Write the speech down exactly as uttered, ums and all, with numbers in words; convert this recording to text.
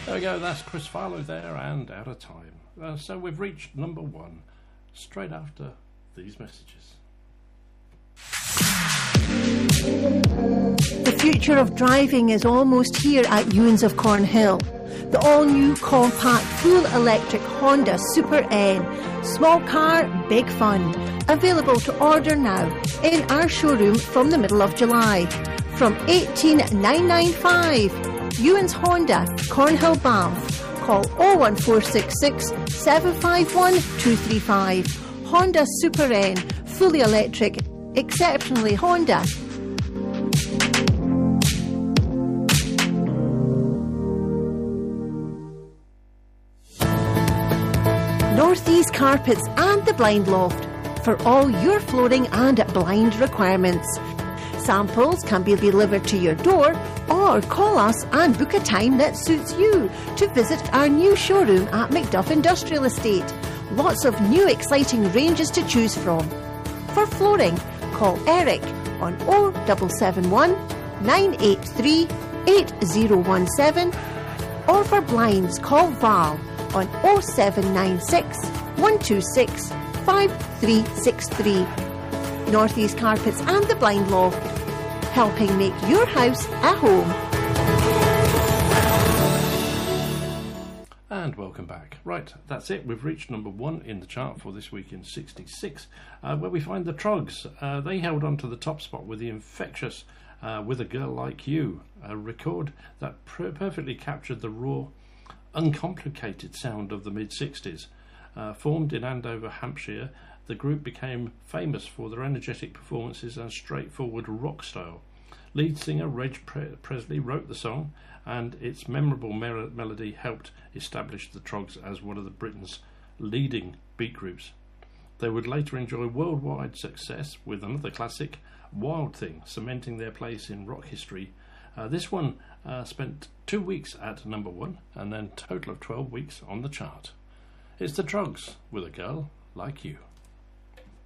There we go, that's Chris Farlow there and Out of Time. Uh, so we've reached number one straight after these messages. The future of driving is almost here at Ewins of Cornhill. The all-new compact full-electric Honda Super N. Small car, big fun. Available to order now in our showroom from the middle of July. From eighteen thousand nine hundred ninety-five. Ewins Honda, Cornhill, Banff. Call oh one four six six, seven five one, two three five. Honda Super N, fully electric, exceptionally Honda. Northeast Carpets and the Blind Loft for all your flooring and blind requirements. Samples can be delivered to your door or call us and book a time that suits you to visit our new showroom at Macduff Industrial Estate. Lots of new exciting ranges to choose from. For flooring, call Eric on oh seven seven one, nine eight three, eight oh one seven or for blinds, call Val on oh seven nine six, one two six, five three six three. Northeast Carpets and the Blind Loft, helping make your house a home. And welcome back. Right, that's it. We've reached number one in the chart for this week in sixty-six, uh, where we find the Troggs. Uh, they held on to the top spot with the infectious uh, With a Girl Like You, a record that per- perfectly captured the raw, uncomplicated sound of the mid-sixties. Uh, formed in Andover, Hampshire, the group became famous for their energetic performances and straightforward rock style. Lead singer Reg Pre- Presley wrote the song, and its memorable mer- melody helped establish the Troggs as one of the Britain's leading beat groups. They would later enjoy worldwide success with another classic, Wild Thing, cementing their place in rock history. Uh, this one uh, spent two weeks at number one and then a total of twelve weeks on the chart. It's the Troggs, With a Girl Like You.